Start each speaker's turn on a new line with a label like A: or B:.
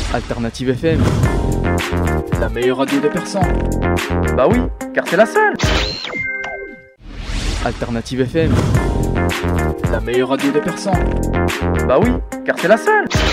A: Alternative FM, la meilleure radio de Persan.
B: Bah oui, car c'est la seule.
A: Alternative FM, la meilleure radio de Persan.
B: Bah oui, car c'est la seule.